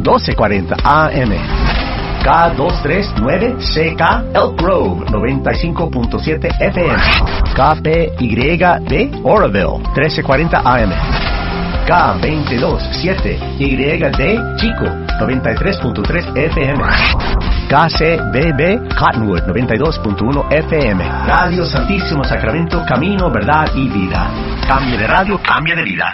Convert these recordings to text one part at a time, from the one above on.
1240 AM. K239CK Elk Grove 95.7 FM. KPYD Oroville 1340 AM. K227YD Chico 93.3 FM. KCBB Cottonwood 92.1 FM. Radio Santísimo Sacramento, camino, verdad y vida. Cambio de radio, cambia de vida.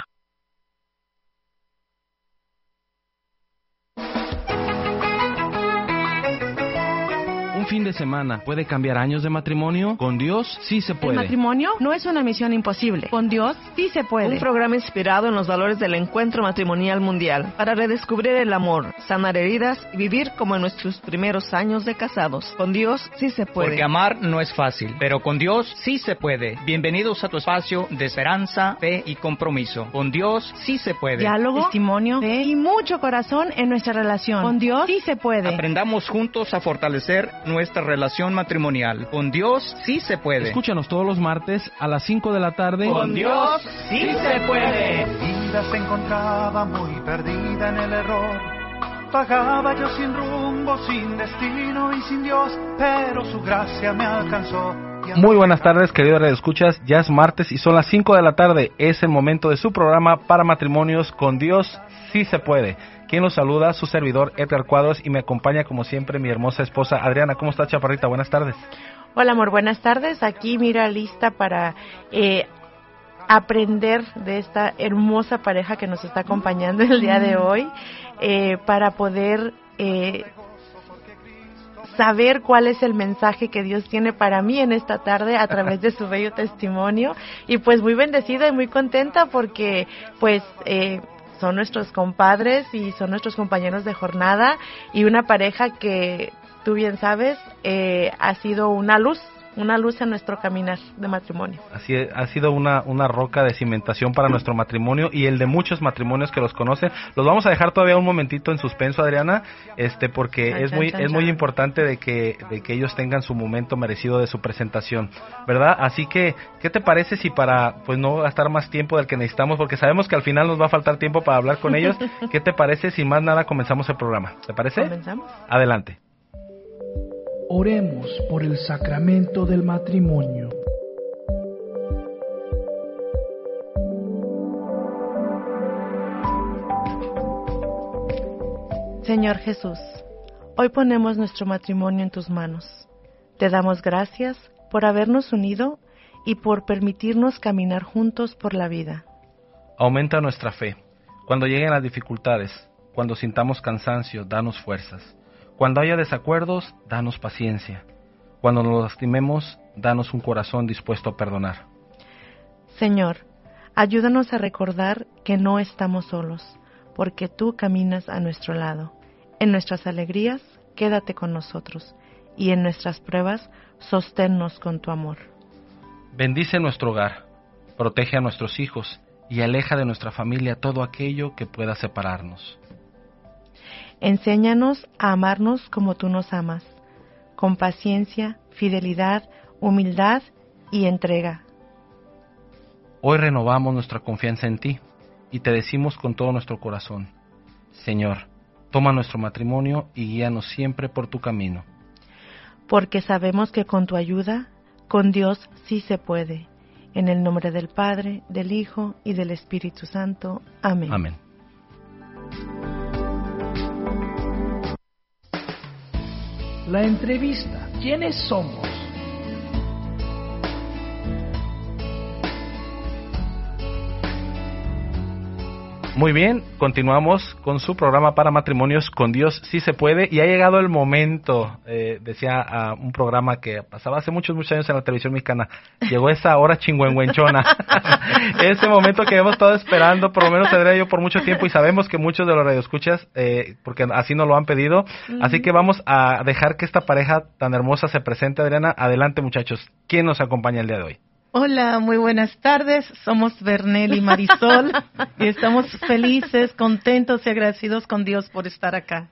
Fin de semana puede cambiar años de matrimonio. Con Dios sí se puede. El matrimonio no es una misión imposible. Con Dios sí se puede. Un programa inspirado en los valores del encuentro matrimonial mundial para redescubrir el amor, sanar heridas y vivir como en nuestros primeros años de casados. Con Dios sí se puede. Porque amar no es fácil, pero con Dios sí se puede. Bienvenidos a tu espacio de esperanza, fe y compromiso. Con Dios sí se puede. Diálogo, testimonio, fe y mucho corazón en nuestra relación. Con Dios sí se puede. Aprendamos juntos a fortalecer nuestra relación matrimonial. Con Dios sí se puede. Escúchanos todos los martes a las 5 de la tarde. Con Dios sí se puede. Mi vida se encontraba muy perdida en el error. Vagaba yo sin rumbo, sin destino y sin Dios, pero su gracia me alcanzó. Muy buenas tardes, queridos radioescuchas. Ya es martes y son las 5 de la tarde. Es el momento de su programa para matrimonios. Con Dios sí se puede. Quien los saluda, su servidor Edgar Cuadros, y me acompaña como siempre mi hermosa esposa Adriana. ¿Cómo estás, chaparrita? Buenas tardes. Hola, amor, buenas tardes. Aquí, mira, lista para aprender de esta hermosa pareja que nos está acompañando el día de hoy, para poder saber cuál es el mensaje que Dios tiene para mí en esta tarde a través de su bello testimonio. Y pues muy bendecida y muy contenta porque pues son nuestros compadres y son nuestros compañeros de jornada y una pareja que tú bien sabes ha sido una luz en nuestro caminar de matrimonio. Así es, ha sido una roca de cimentación para nuestro matrimonio y el de muchos matrimonios que los conocen. Los vamos a dejar todavía un momentito en suspenso, Adriana, porque es muy importante de que ellos tengan su momento merecido de su presentación, ¿verdad? Así que, ¿qué te parece si para pues no gastar más tiempo del que necesitamos, porque sabemos que al final nos va a faltar tiempo para hablar con ellos? ¿Qué te parece si más nada comenzamos el programa? ¿Te parece? ¿Comenzamos? Adelante. Oremos por el sacramento del matrimonio. Señor Jesús, hoy ponemos nuestro matrimonio en tus manos. Te damos gracias por habernos unido y por permitirnos caminar juntos por la vida. Aumenta nuestra fe. Cuando lleguen las dificultades, cuando sintamos cansancio, danos fuerzas. Cuando haya desacuerdos, danos paciencia. Cuando nos lastimemos, danos un corazón dispuesto a perdonar. Señor, ayúdanos a recordar que no estamos solos, porque tú caminas a nuestro lado. En nuestras alegrías, quédate con nosotros, y en nuestras pruebas, sosténnos con tu amor. Bendice nuestro hogar, protege a nuestros hijos, y aleja de nuestra familia todo aquello que pueda separarnos. Enséñanos a amarnos como tú nos amas, con paciencia, fidelidad, humildad y entrega. Hoy renovamos nuestra confianza en ti y te decimos con todo nuestro corazón: Señor, toma nuestro matrimonio y guíanos siempre por tu camino. Porque sabemos que con tu ayuda, con Dios sí se puede. En el nombre del Padre, del Hijo y del Espíritu Santo. Amén. Amén. La entrevista. ¿Quiénes somos? Muy bien, continuamos con su programa para matrimonios. Con Dios sí se puede, y ha llegado el momento, decía un programa que pasaba hace muchos años en la televisión mexicana, llegó esa hora chingüengüenchona, ese momento que hemos estado esperando, por lo menos Adriana y yo, por mucho tiempo, y sabemos que muchos de los radioescuchas, porque así nos lo han pedido, así que vamos a dejar que esta pareja tan hermosa se presente. Adriana, adelante muchachos, ¿quién nos acompaña el día de hoy? Hola, muy buenas tardes. Somos Bernel y Marisol y estamos felices, contentos y agradecidos con Dios por estar acá.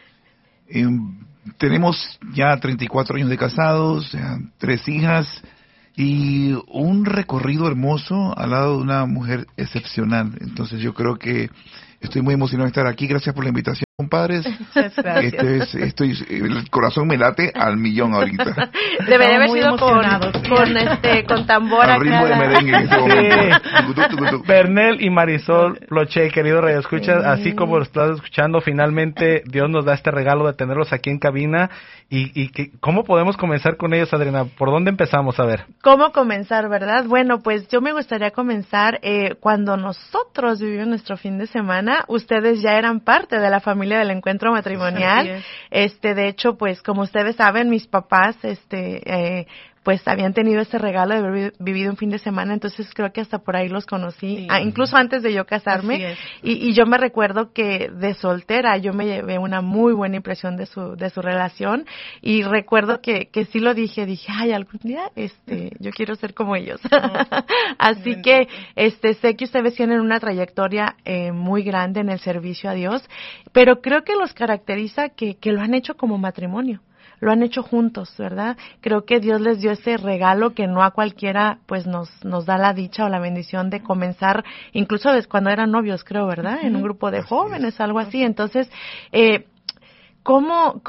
Tenemos ya 34 años de casados, 3 hijas y un recorrido hermoso al lado de una mujer excepcional. Entonces yo creo que Estoy muy emocionado de estar aquí. Gracias por la invitación, compadres. Gracias. El corazón me late al millón ahorita. Debería haber sido con tambor al ritmo de merengue en ese momento. Bernel y Marisol Ploché, querido Radio Escuchas, así como lo estás escuchando, finalmente Dios nos da este regalo de tenerlos aquí en cabina. Y ¿cómo podemos comenzar con ellos, Adriana? ¿Por dónde empezamos? A ver. ¿Cómo comenzar, verdad? Bueno, pues yo me gustaría comenzar cuando nosotros vivimos nuestro fin de semana. Ustedes ya eran parte de la familia del encuentro matrimonial. De hecho, pues como ustedes saben, mis papás, pues habían tenido ese regalo de haber vivido un fin de semana, entonces creo que hasta por ahí los conocí, incluso antes de yo casarme, y yo me recuerdo que de soltera yo me llevé una muy buena impresión de su relación, y recuerdo que sí lo dije, ay, algún día yo quiero ser como ellos. Así que sé que ustedes tienen una trayectoria muy grande en el servicio a Dios, pero creo que los caracteriza que lo han hecho como matrimonio. Lo han hecho juntos, ¿verdad? Creo que Dios les dio ese regalo que no a cualquiera pues nos da la dicha o la bendición de comenzar, incluso desde cuando eran novios, creo, ¿verdad? En un grupo de jóvenes, algo así. Entonces, ¿cómo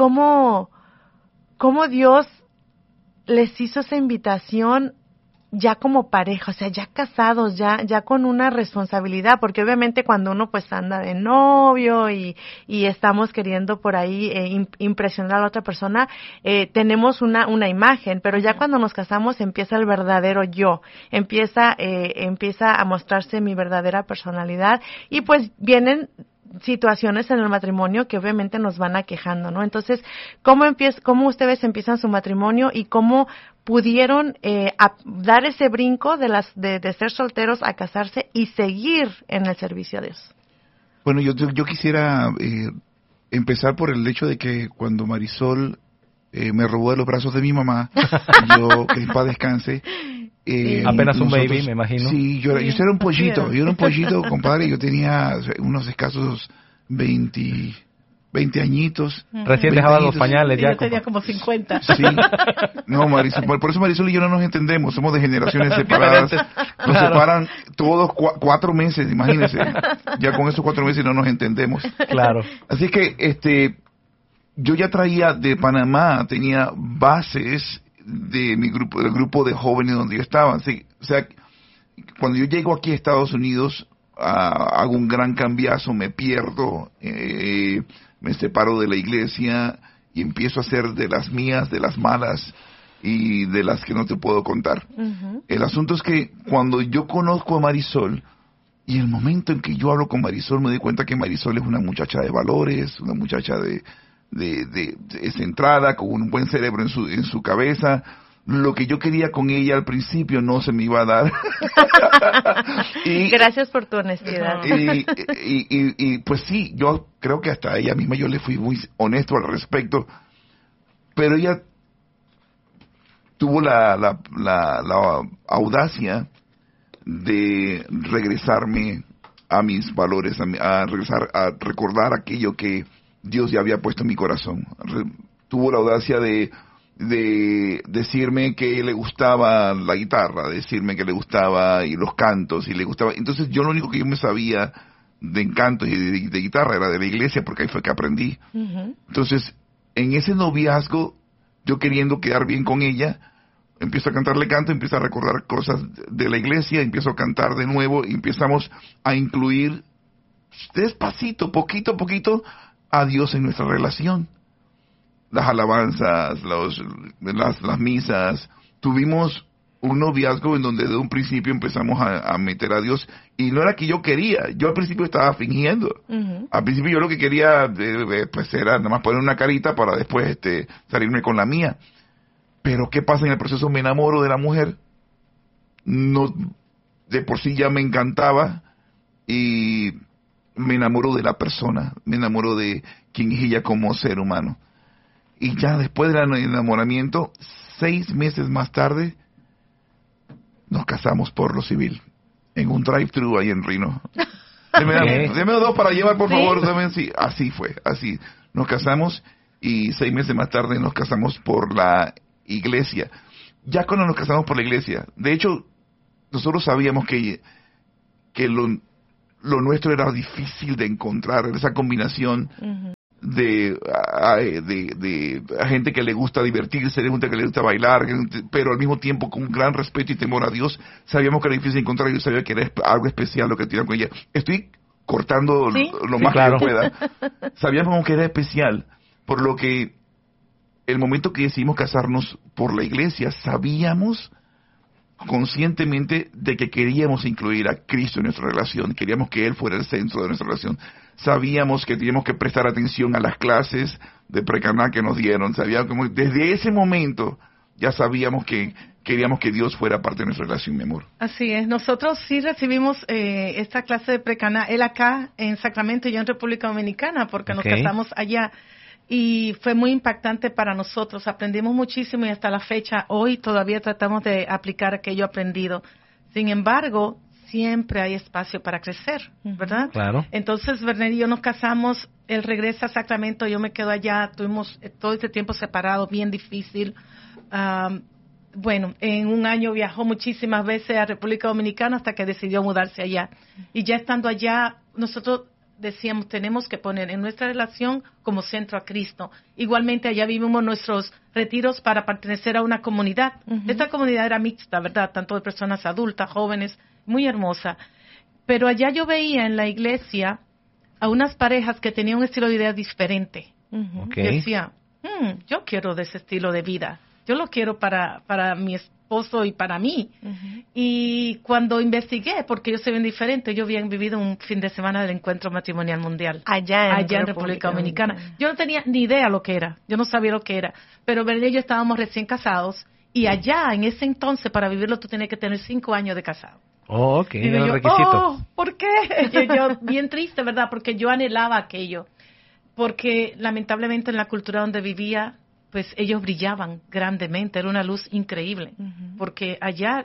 Dios les hizo esa invitación ya como pareja, o sea, ya casados, ya con una responsabilidad, porque obviamente cuando uno pues anda de novio y estamos queriendo por ahí impresionar a la otra persona, tenemos una imagen, pero ya cuando nos casamos empieza el verdadero yo, empieza a mostrarse mi verdadera personalidad, y pues vienen situaciones en el matrimonio que obviamente nos van aquejando, ¿no? Entonces, ¿cómo ustedes empiezan su matrimonio y cómo pudieron dar ese brinco de ser solteros a casarse y seguir en el servicio a Dios? Bueno, yo quisiera empezar por el hecho de que cuando Marisol me robó de los brazos de mi mamá, yo, que en paz descanse, apenas un baby, me imagino. Sí, yo era un pollito, compadre, yo tenía unos escasos 20 añitos. Recién dejaba los pañales ya. Yo tenía como 50. Sí. No, Marisol, por eso Marisol y yo no nos entendemos, somos de generaciones separadas. Nos separan todos 4 meses, imagínense. Ya con esos 4 meses no nos entendemos. Claro. Así que yo ya traía de Panamá, tenía bases de mi grupo, del grupo de jóvenes donde yo estaba. Así, o sea, cuando yo llego aquí a Estados Unidos, hago un gran cambiazo, me pierdo, me separo de la iglesia y empiezo a hacer de las mías, de las malas y de las que no te puedo contar. Uh-huh. El asunto es que cuando yo conozco a Marisol, y el momento en que yo hablo con Marisol, me doy cuenta que Marisol es una muchacha de valores, una muchacha de centrada, con un buen cerebro en su cabeza. Lo que yo quería con ella al principio no se me iba a dar. Gracias por tu honestidad. Y pues sí, yo creo que hasta ella misma yo le fui muy honesto al respecto, pero ella tuvo la audacia de regresarme a mis valores, a regresar a recordar aquello que Dios ya había puesto en mi corazón. Tuvo la audacia de decirme que le gustaba la guitarra, decirme que le gustaba y los cantos y le gustaba. Entonces yo lo único que yo me sabía de cantos y de guitarra era de la iglesia, porque ahí fue que aprendí. Uh-huh. Entonces, en ese noviazgo, yo queriendo quedar bien con ella, empiezo a cantarle canto, empiezo a recordar cosas de la iglesia, empiezo a cantar de nuevo y empezamos a incluir despacito, poquito a poquito, a Dios en nuestra relación. Las alabanzas, las misas. Tuvimos un noviazgo en donde de un principio empezamos a meter a Dios, y no era que yo quería, yo al principio estaba fingiendo. Uh-huh. Al principio yo lo que quería pues era nada más poner una carita para después salirme con la mía. Pero ¿qué pasa en el proceso? Me enamoro de la mujer, no, de por sí ya me encantaba, y me enamoro de la persona, me enamoro de quién es ella como ser humano. Y ya después del enamoramiento, 6 meses más tarde, nos casamos por lo civil, en un drive-thru ahí en Reno. Deme 2 para llevar, por favor. Sí, así fue, así. Nos casamos, y 6 meses más tarde nos casamos por la iglesia. Ya cuando nos casamos por la iglesia, de hecho, nosotros sabíamos que lo nuestro era difícil de encontrar, esa combinación de gente que le gusta divertirse, de gente que le gusta bailar, pero al mismo tiempo con un gran respeto y temor a Dios. Sabíamos que era difícil encontrar, yo sabía que era algo especial lo que tenían con ella. Estoy cortando lo más que yo pueda. Sabíamos que era especial, por lo que el momento que decidimos casarnos por la iglesia, sabíamos conscientemente de que queríamos incluir a Cristo en nuestra relación, queríamos que Él fuera el centro de nuestra relación. Sabíamos que teníamos que prestar atención a las clases de precaná que nos dieron. Sabíamos que desde ese momento ya sabíamos que queríamos que Dios fuera parte de nuestra relación, mi amor. Así es. Nosotros sí recibimos esta clase de precaná, él acá en Sacramento y yo en República Dominicana, porque nos casamos allá. Y fue muy impactante para nosotros. Aprendimos muchísimo y hasta la fecha, hoy todavía tratamos de aplicar aquello aprendido. Sin embargo, siempre hay espacio para crecer, ¿verdad? Claro. Entonces, Bernel y yo nos casamos, él regresa a Sacramento, yo me quedo allá, tuvimos todo este tiempo separado, bien difícil. Bueno, en un año viajó muchísimas veces a República Dominicana hasta que decidió mudarse allá. Y ya estando allá, nosotros decíamos, tenemos que poner en nuestra relación como centro a Cristo. Igualmente allá vivimos nuestros retiros para pertenecer a una comunidad. Esta comunidad era mixta, ¿verdad? Tanto de personas adultas, jóvenes, muy hermosa. Pero allá yo veía en la iglesia a unas parejas que tenían un estilo de vida diferente. Decía, yo quiero de ese estilo de vida. Yo lo quiero para mi esposo y para mí. Y cuando investigué, porque ellos se ven diferentes, yo había vivido un fin de semana del Encuentro Matrimonial Mundial. Allá en República Dominicana. Yo no tenía ni idea lo que era. Yo no sabía lo que era. Pero Bernel y yo estábamos recién casados. Y allá, en ese entonces, para vivirlo, tú tenías que tener 5 años de casado. Oh, ok, era el requisito. ¿Por qué? Yo bien triste, ¿verdad? Porque yo anhelaba aquello. Porque, lamentablemente, en la cultura donde vivía, pues ellos brillaban grandemente, era una luz increíble, porque allá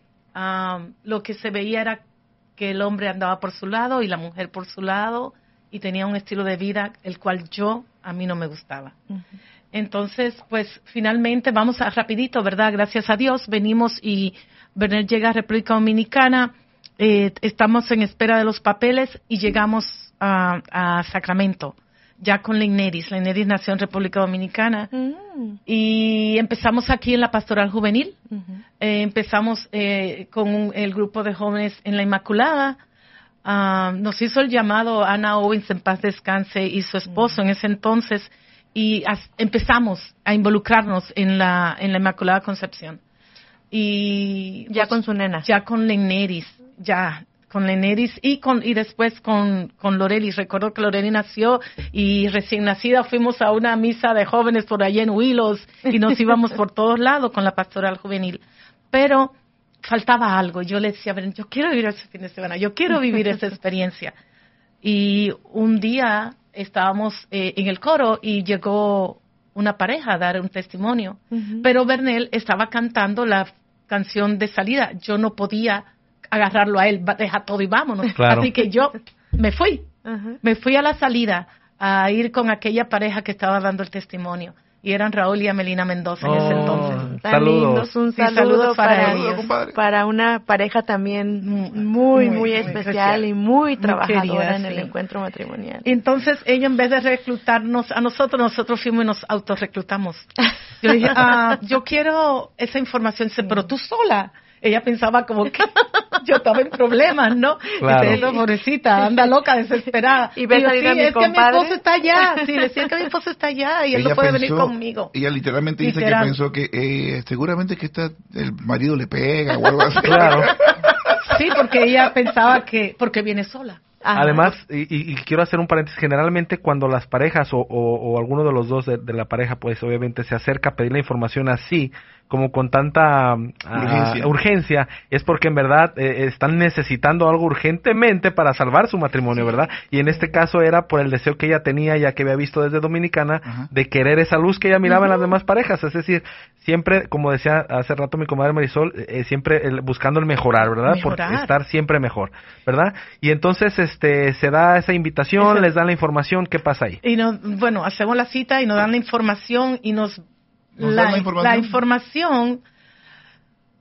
lo que se veía era que el hombre andaba por su lado y la mujer por su lado y tenía un estilo de vida el cual a mí no me gustaba. Entonces, pues finalmente vamos a rapidito, ¿verdad? Gracias a Dios venimos y Bernel llega a República Dominicana, estamos en espera de los papeles y llegamos a Sacramento. Ya con Leineris nació en República Dominicana y empezamos aquí en la Pastoral Juvenil, empezamos con el grupo de jóvenes en la Inmaculada, nos hizo el llamado Ana Owens, en paz descanse, y su esposo en ese entonces, y empezamos a involucrarnos en la Inmaculada Concepción. Y ya con su nena. Ya con Leineris, con Leineris y después con Lorelis. Recuerdo que Lorelis nació y recién nacida fuimos a una misa de jóvenes por allá en Huilos y nos íbamos por todos lados con la Pastoral Juvenil. Pero faltaba algo. Yo le decía, yo quiero vivir ese fin de semana, yo quiero vivir esa experiencia. Y un día estábamos en el coro y llegó una pareja a dar un testimonio. Pero Bernel estaba cantando la canción de salida. Yo no podía agarrarlo a él, deja todo y vámonos. Claro. Así que yo me fui a la salida a ir con aquella pareja que estaba dando el testimonio. Y eran Raúl y Amelina Mendoza en ese entonces. Saludos. Un saludo para ellos. Para una pareja también muy especial y muy trabajadora en el encuentro matrimonial. Entonces ellos, en vez de reclutarnos a nosotros fuimos y nos autorreclutamos. Yo dije, yo quiero esa información. Dice, pero tú sola. Ella pensaba como que yo estaba en problemas, ¿no? Claro. Dice, pobrecita, anda loca, desesperada. Y ves a es mi compadre. Que mi esposo está allá. Sí, decía que mi esposo está allá y él no puede venir conmigo. Ella literalmente dice que pensó que seguramente que el marido le pega o algo así. Claro. Sí, porque ella pensaba porque viene sola. Ajá. Además, y quiero hacer un paréntesis, generalmente cuando las parejas o alguno de los dos de la pareja, pues obviamente se acerca a pedir la información así, como con tanta urgencia, es porque en verdad están necesitando algo urgentemente para salvar su matrimonio, ¿verdad? Y en este caso era por el deseo que ella tenía, ya que había visto desde Dominicana, de querer esa luz que ella miraba en las demás parejas, es decir, siempre, como decía hace rato mi comadre Marisol, siempre buscando el mejorar, ¿verdad? Por estar siempre mejor, ¿verdad? Y entonces se da esa invitación, les dan la información, ¿qué pasa ahí? Y hacemos la cita y nos dan la información y la información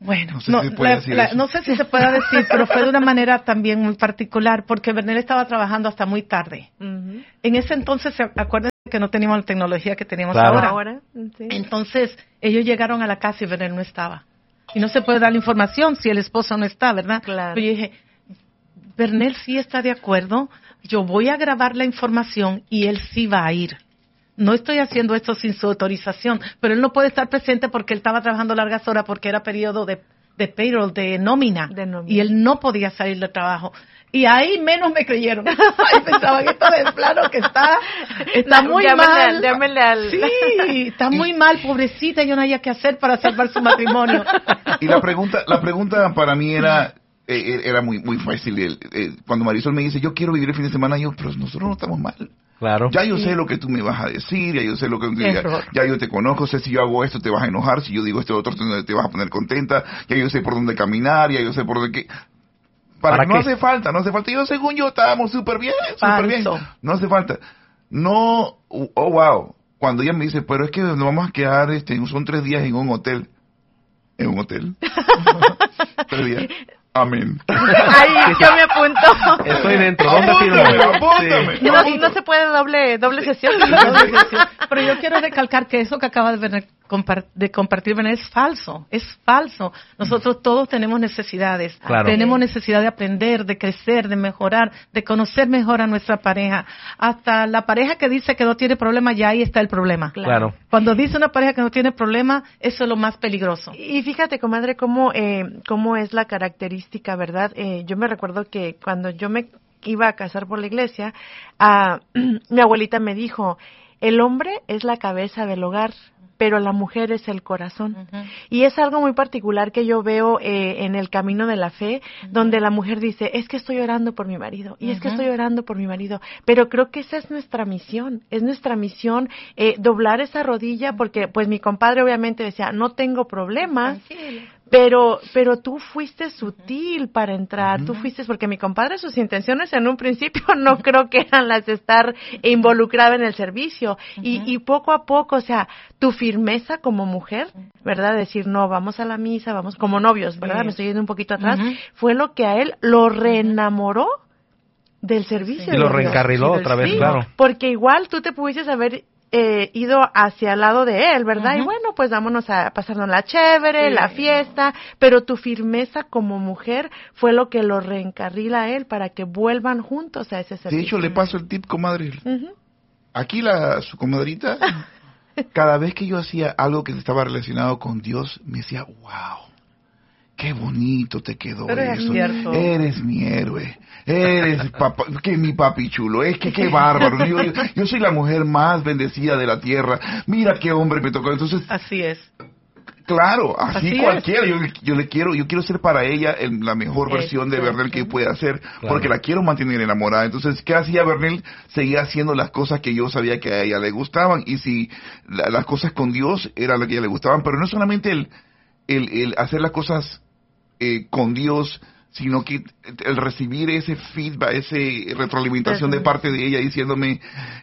Bueno, no sé si se puede decir, pero fue de una manera también muy particular, porque Bernel estaba trabajando hasta muy tarde. En ese entonces, acuérdense que no teníamos la tecnología que teníamos ahora. Sí. Entonces, ellos llegaron a la casa y Bernel no estaba. Y no se puede dar la información si el esposo no está, ¿verdad? Claro. Pero yo dije, Bernel sí está de acuerdo, yo voy a grabar la información y él sí va a ir. No estoy haciendo esto sin su autorización, pero él no puede estar presente porque él estaba trabajando largas horas porque era periodo de payroll, de nómina, y él no podía salir de trabajo. Y ahí menos me creyeron. Ahí pensaban, esto de plano que está muy mal. Sí, está muy mal, pobrecita, yo no había que hacer para salvar su matrimonio. Y la pregunta para mí era muy fácil. Cuando Marisol me dice, yo quiero vivir el fin de semana, yo, pero nosotros no estamos mal. Claro. Ya yo sé lo que tú me vas a decir, ya yo sé lo que ya yo te conozco, sé si yo hago esto te vas a enojar, si yo digo esto otro te vas a poner contenta, ya yo sé por dónde caminar, ya yo sé por dónde qué. ¿Para qué? No hace falta. Yo según yo estábamos súper bien. No hace falta. No, wow. Cuando ella me dice, pero es que nos vamos a quedar, son 3 días en un hotel. ¿En un hotel? 3 días. Amén. Ahí yo me apunto. Estoy dentro. ¿Dónde apúntame. Sí. Y no se puede doble sesión. Pero yo quiero recalcar que eso que acaba de compartir Bernel es falso. Es falso. Nosotros todos tenemos necesidades. Claro. Tenemos necesidad de aprender, de crecer, de mejorar, de conocer mejor a nuestra pareja. Hasta la pareja que dice que no tiene problema, ya ahí está el problema. Claro. Cuando dice una pareja que no tiene problema, eso es lo más peligroso. Y fíjate, comadre, cómo es la característica, ¿verdad? Yo me recuerdo que cuando yo me iba a casar por la iglesia, mi abuelita me dijo, el hombre es la cabeza del hogar, pero la mujer es el corazón. Y es algo muy particular que yo veo en el camino de la fe, donde la mujer dice, es que estoy orando por mi marido, y es que estoy orando por mi marido. Pero creo que esa es nuestra misión, doblar esa rodilla, porque pues mi compadre obviamente decía, no tengo problema, pero tú fuiste sutil para entrar, tú fuiste, porque mi compadre sus intenciones en un principio no creo que eran las de estar involucrada en el servicio, y poco a poco, o sea, tu firmeza como mujer, ¿verdad? Decir, no, vamos a la misa, vamos como novios, ¿verdad? Me estoy yendo un poquito atrás, fue lo que a él lo reenamoró del servicio. Y lo reencarriló otra vez, claro. Porque igual tú te pudieses haber ido hacia el lado de él, ¿verdad? Y bueno, pues vámonos a pasarnos la chévere, la fiesta, pero tu firmeza como mujer fue lo que lo reencarrila a él para que vuelvan juntos a ese servicio. De hecho, le paso el tip, comadre. Aquí su comadrita, cada vez que yo hacía algo que estaba relacionado con Dios, me decía, wow, qué bonito te quedó eso. Eres mi héroe. Eres mi papi chulo. Es que qué bárbaro. Yo soy la mujer más bendecida de la tierra. Mira qué hombre me tocó. Entonces, así es. Claro, así cualquiera. Yo quiero ser para ella la mejor versión de Bernel que pueda hacer, porque la quiero mantener enamorada. Entonces, ¿qué hacía Bernel? Seguía haciendo las cosas que yo sabía que a ella le gustaban, y si las cosas con Dios era lo que a ella le gustaban, pero no solamente el hacer las cosas con Dios, sino que el recibir ese feedback, ese retroalimentación de parte de ella diciéndome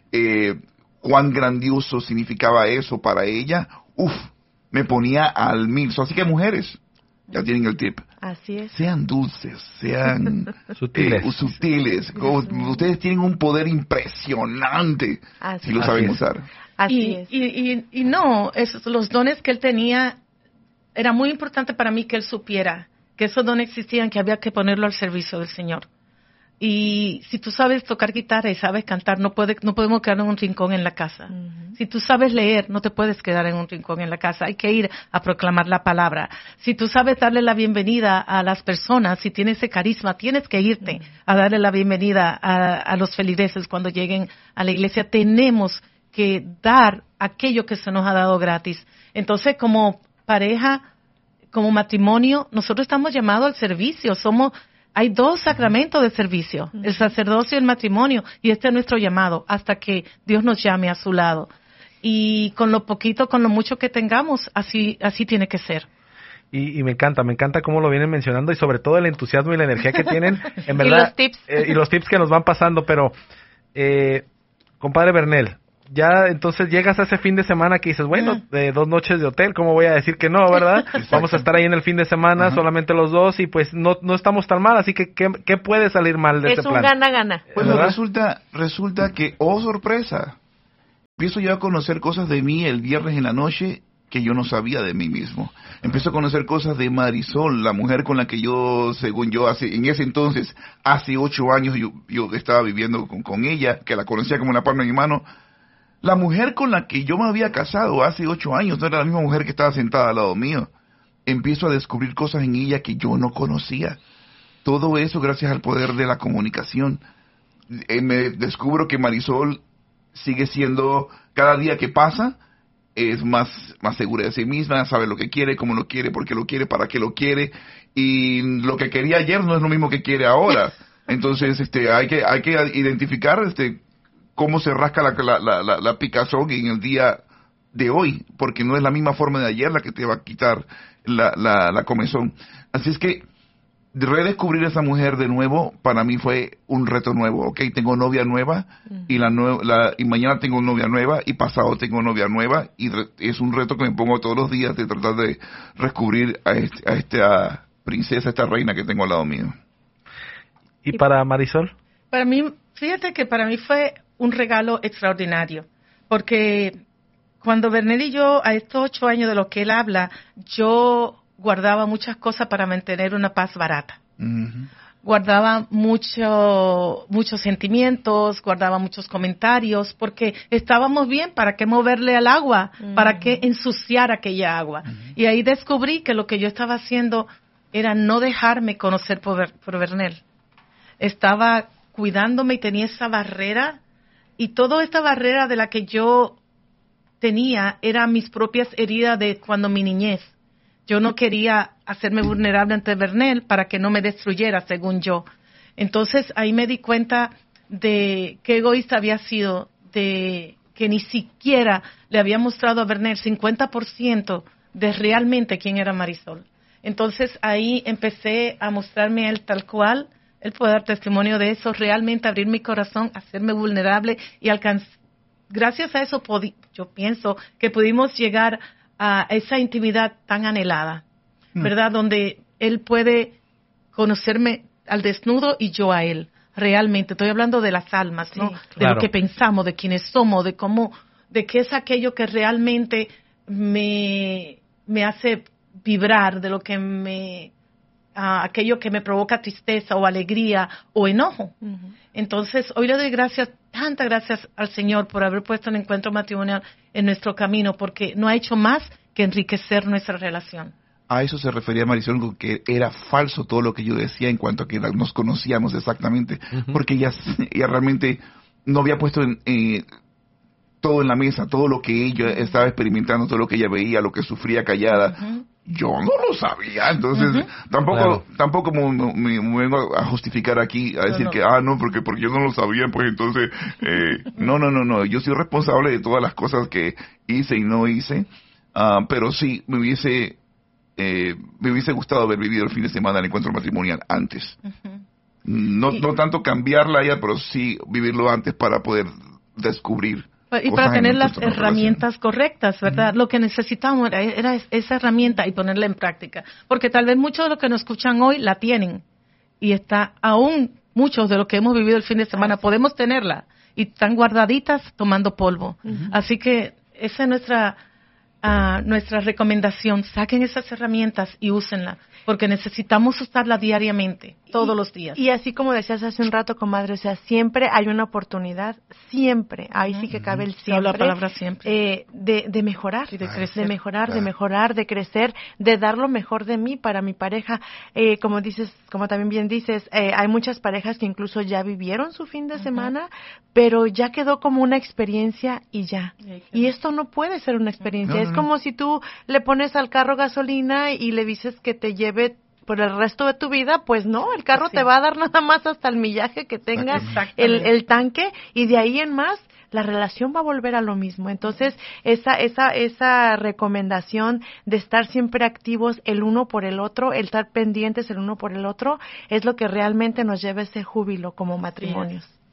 cuán grandioso significaba eso para ella, me ponía al 1000. Así que mujeres, ya tienen el tip. Así es. Sean dulces, sean sutiles. Ustedes tienen un poder impresionante si lo saben usar. Así es. Y no, los dones que él tenía, era muy importante para mí que él supiera que esos dones existían, que había que ponerlo al servicio del Señor. Y si tú sabes tocar guitarra y sabes cantar, no podemos quedar en un rincón en la casa. Si tú sabes leer, no te puedes quedar en un rincón en la casa. Hay que ir a proclamar la palabra. Si tú sabes darle la bienvenida a las personas, si tienes ese carisma, tienes que irte a darle la bienvenida a los feligreses cuando lleguen a la iglesia. Tenemos que dar aquello que se nos ha dado gratis. Entonces, como pareja, como matrimonio, nosotros estamos llamados al servicio. Hay 2 sacramentos de servicio, el sacerdocio y el matrimonio, y este es nuestro llamado, hasta que Dios nos llame a su lado. Y con lo poquito, con lo mucho que tengamos, así tiene que ser. Y me encanta cómo lo vienen mencionando, y sobre todo el entusiasmo y la energía que tienen, en verdad. Y los tips. Y los tips que nos van pasando, pero, compadre Bernel, ya entonces llegas a ese fin de semana que dices, bueno, de 2 noches de hotel, ¿cómo voy a decir que no, verdad? Vamos a estar ahí en el fin de semana, solamente los dos, y pues no estamos tan mal, así que ¿qué puede salir mal de ese plan? Es un gana-gana. Bueno, resulta que, oh sorpresa, empiezo yo a conocer cosas de mí el viernes en la noche que yo no sabía de mí mismo. Empiezo a conocer cosas de Marisol, la mujer con la que yo, según yo, en ese entonces, hace 8 años, yo estaba viviendo con ella, que la conocía como la palma de mi mano. La mujer con la que yo me había casado hace 8 años no era la misma mujer que estaba sentada al lado mío. Empiezo a descubrir cosas en ella que yo no conocía. Todo eso gracias al poder de la comunicación. Me descubro que Marisol sigue siendo, cada día que pasa, es más segura de sí misma, sabe lo que quiere, cómo lo quiere, por qué lo quiere, para qué lo quiere, y lo que quería ayer no es lo mismo que quiere ahora. Entonces, hay que identificar, cómo se rasca la picazón en el día de hoy, porque no es la misma forma de ayer la que te va a quitar la comezón. Así es que redescubrir a esa mujer de nuevo para mí fue un reto nuevo. Okay, tengo novia nueva y mañana tengo novia nueva y pasado tengo novia nueva, y es un reto que me pongo todos los días de tratar de descubrir a esta princesa, esta reina que tengo al lado mío. ¿Y para Marisol? Para mí, fíjate que para mí fue un regalo extraordinario, porque cuando Bernel y yo, a estos 8 años de lo que él habla, yo guardaba muchas cosas para mantener una paz barata. Guardaba muchos sentimientos, guardaba muchos comentarios, porque estábamos bien, ¿para qué moverle al agua? ¿Para qué ensuciar aquella agua? Y ahí descubrí que lo que yo estaba haciendo era no dejarme conocer por Bernel. Estaba cuidándome y tenía esa barrera, y toda esta barrera de la que yo tenía eran mis propias heridas de cuando mi niñez. Yo no quería hacerme vulnerable ante Bernel para que no me destruyera, según yo. Entonces ahí me di cuenta de qué egoísta había sido, de que ni siquiera le había mostrado a Bernel 50% de realmente quién era Marisol. Entonces ahí empecé a mostrarme a él tal cual. Él puede dar testimonio de eso, realmente abrir mi corazón, hacerme vulnerable y gracias a eso yo pienso que pudimos llegar a esa intimidad tan anhelada, ¿verdad? Donde él puede conocerme al desnudo y yo a él, realmente. Estoy hablando de las almas, ¿no? Sí, claro. De lo que pensamos, de quiénes somos, de qué es aquello que realmente me hace vibrar, de lo que aquello que me provoca tristeza o alegría o enojo. Entonces, hoy le doy tantas gracias al Señor por haber puesto el encuentro matrimonial en nuestro camino, porque no ha hecho más que enriquecer nuestra relación. A eso se refería Marisol, que era falso todo lo que yo decía en cuanto a que nos conocíamos exactamente, porque ella realmente no había puesto todo en la mesa, todo lo que ella estaba experimentando, todo lo que ella veía, lo que sufría callada. Yo no lo sabía, entonces tampoco me vengo a justificar aquí, a decir que, porque yo no lo sabía, pues entonces, no, yo soy responsable de todas las cosas que hice y no hice, pero sí, me hubiese gustado haber vivido el fin de semana del encuentro matrimonial antes. No tanto cambiarla ya, pero sí vivirlo antes para poder descubrir. Y para tener las herramientas correctas, ¿verdad? Lo que necesitamos era esa herramienta y ponerla en práctica. Porque tal vez muchos de los que nos escuchan hoy la tienen. Y está aún muchos de los que hemos vivido el fin de semana podemos tenerla. Y están guardaditas tomando polvo. Así que esa es nuestra recomendación. Saquen esas herramientas y úsenlas. Porque necesitamos usarla diariamente, todos los días. Y así como decías hace un rato, comadre, o sea, siempre hay una oportunidad, siempre, ahí sí que cabe el siempre. La palabra siempre. De mejorar, de crecer. De mejorar, de crecer, de dar lo mejor de mí para mi pareja. Como también bien dices, hay muchas parejas que incluso ya vivieron su fin de semana, pero ya quedó como una experiencia y ya. Y esto no puede ser una experiencia. Es como si tú le pones al carro gasolina y le dices que te lleve por el resto de tu vida, pues no, el carro te va a dar nada más hasta el millaje que tenga el tanque, y de ahí en más la relación va a volver a lo mismo. Entonces, esa recomendación de estar siempre activos el uno por el otro, el estar pendientes el uno por el otro, es lo que realmente nos lleva ese júbilo como matrimonios.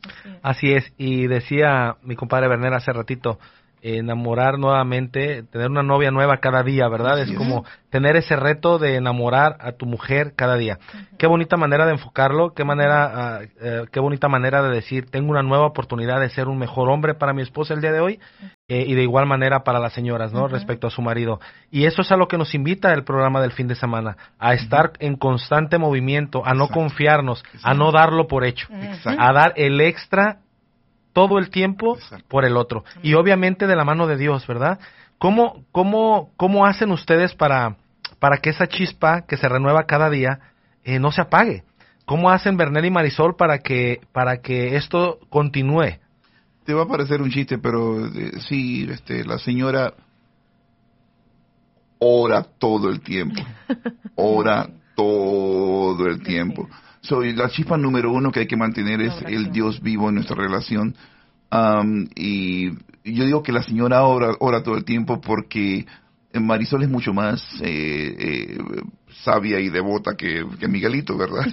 Así es, y decía mi compadre Berner hace ratito, enamorar nuevamente, tener una novia nueva cada día, ¿verdad? Es como tener ese reto de enamorar a tu mujer cada día. Qué bonita manera de enfocarlo, qué bonita manera de decir, tengo una nueva oportunidad de ser un mejor hombre para mi esposa el día de hoy, y de igual manera para las señoras, ¿no? Respecto a su marido. Y eso es a lo que nos invita el programa del fin de semana, a estar en constante movimiento, a no confiarnos, a no darlo por hecho, a dar el extra todo el tiempo por el otro. Y obviamente de la mano de Dios, ¿verdad? ¿Cómo hacen ustedes para que esa chispa que se renueva cada día no se apague? ¿Cómo hacen Bernel y Marisol para que esto continúe? Te va a parecer un chiste, pero sí, la señora ora todo el tiempo. Ora todo el tiempo. La chispa número uno que hay que mantener es el Dios vivo en nuestra relación. Y yo digo que la señora ora todo el tiempo porque Marisol es mucho más sabia y devota que Miguelito, ¿verdad?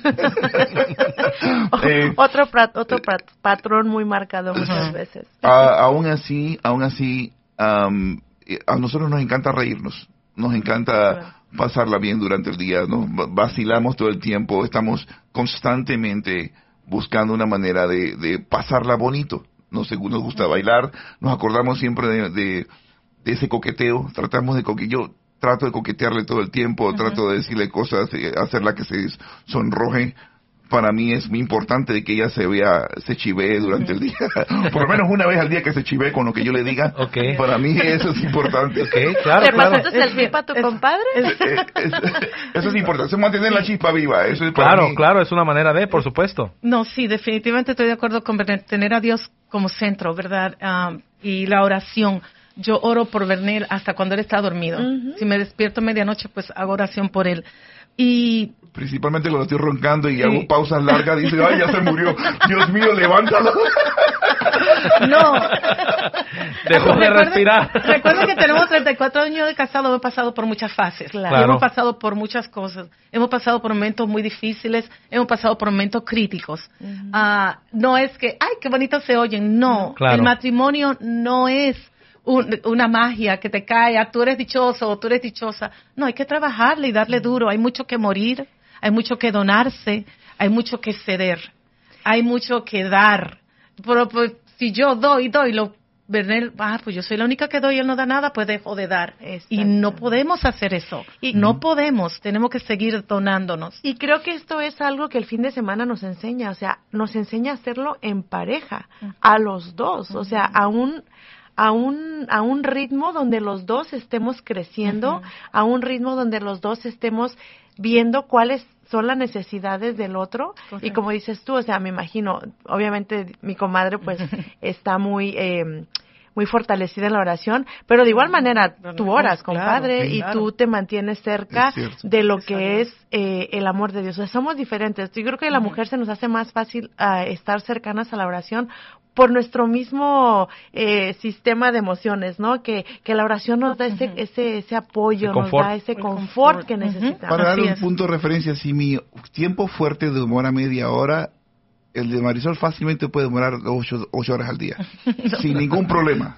Otro patrón muy marcado muchas veces. Aún así, a nosotros nos encanta reírnos, nos encanta pasarla bien durante el día, ¿no? Vacilamos todo el tiempo, estamos constantemente buscando una manera de pasarla bonito. Nos gusta bailar, nos acordamos siempre de ese coqueteo, yo trato de coquetearle todo el tiempo, trato de decirle cosas, hacerla que se sonroje. Para mí es muy importante de que ella se chivee durante el día, por lo menos una vez al día que se chivee con lo que yo le diga. Para mí eso es importante. Claro. ¿Le pasaste el flip a tu compadre? Eso es importante, mantener la chispa viva. Eso es claro, es una manera de, por supuesto. No, sí, definitivamente estoy de acuerdo con tener a Dios como centro, ¿verdad? Y la oración. Yo oro por Bernel hasta cuando él está dormido. Si me despierto medianoche, pues hago oración por él. Y principalmente cuando estoy roncando y hago pausas largas, dice, ay, ya se murió, Dios mío, levántalo. No. Dejó de respirar. Recuerda que tenemos 34 años de casado, hemos pasado por muchas fases. Claro. Hemos pasado por muchas cosas. Hemos pasado por momentos muy difíciles, hemos pasado por momentos críticos. No es que, ay, qué bonito se oyen. No, el matrimonio no es una magia que te cae, tú eres dichoso o tú eres dichosa. No, hay que trabajarle y darle duro. Hay mucho que morir, hay mucho que donarse, hay mucho que ceder, hay mucho que dar. Pero pues, si yo doy, Bernel, pues yo soy la única que doy y él no da nada, pues dejo de dar. Y no podemos hacer eso. No podemos, tenemos que seguir donándonos. Y creo que esto es algo que el fin de semana nos enseña, o sea, nos enseña a hacerlo en pareja, a los dos, o sea, a un ritmo donde los dos estemos creciendo, a un ritmo donde los dos estemos viendo cuáles son las necesidades del otro. Correcto. Y como dices tú, o sea, me imagino, obviamente mi comadre pues está muy fortalecida en la oración, pero de igual manera tú oras, compadre, y tú te mantienes cerca de lo que es el amor de Dios. O sea, somos diferentes. Yo creo que a la mujer se nos hace más fácil estar cercanas a la oración por nuestro mismo sistema de emociones, ¿no? Que la oración nos da ese apoyo, nos da ese confort que necesitamos. Para dar un punto de referencia, si mi tiempo fuerte demora media hora, el de Marisol fácilmente puede demorar 8 horas al día. Sin ningún problema.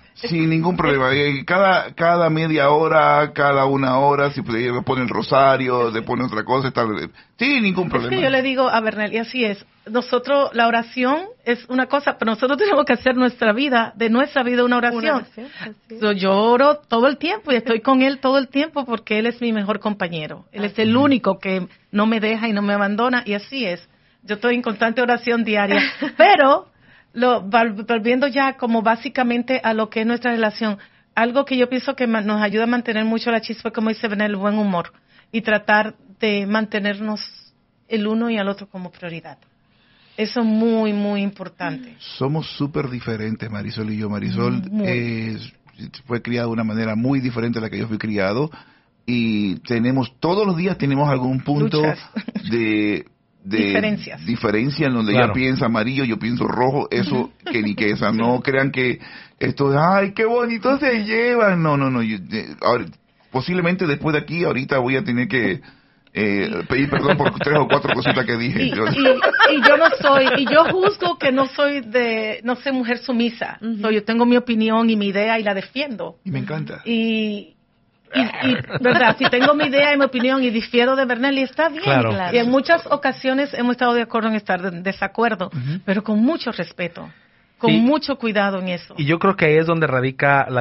Cada media hora, cada una hora, si le pone el rosario, le pone otra cosa, sin ningún problema. Es que yo le digo a Bernel, y así es. Nosotros, la oración es una cosa, pero nosotros tenemos que hacer de nuestra vida una oración. Yo oro todo el tiempo y estoy con él todo el tiempo porque él es mi mejor compañero. Él es el único que no me deja y no me abandona, y así es. Yo estoy en constante oración diaria, pero volviendo ya como básicamente a lo que es nuestra relación, algo que yo pienso que nos ayuda a mantener mucho la chispa, como dice Ben, el buen humor, y tratar de mantenernos el uno y al otro como prioridad. Eso es muy, muy importante. Somos súper diferentes, Marisol y yo. Marisol fue criada de una manera muy diferente a la que yo fui criado, y todos los días tenemos algún punto de diferencia en donde ella piensa amarillo, yo pienso rojo, eso que ni que esa, no crean que esto, ay, qué bonito se llevan, no, posiblemente después de aquí, ahorita voy a tener que pedir perdón por 3 o 4 cositas que dije. Y yo juzgo que no soy mujer sumisa. Yo tengo mi opinión y mi idea y la defiendo. Y me encanta. Y verdad, si tengo mi idea y mi opinión y difiero de Bernelli, está bien. Claro. Y en muchas ocasiones hemos estado de acuerdo en estar en desacuerdo, pero con mucho respeto, con mucho cuidado en eso. Y yo creo que ahí es donde radica la